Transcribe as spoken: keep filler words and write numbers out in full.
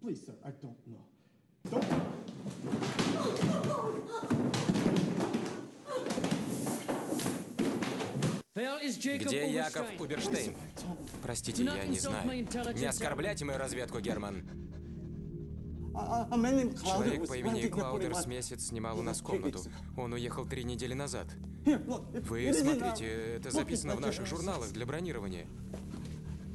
Please, sir, I don't know. Don't. Где Яков Уберштейн? Простите, я не знаю. Не оскорбляйте мою разведку, Герман. Человек по имени Клаудерс месяц снимал у нас комнату. Он уехал три недели назад. Вы смотрите, это записано в наших журналах для бронирования.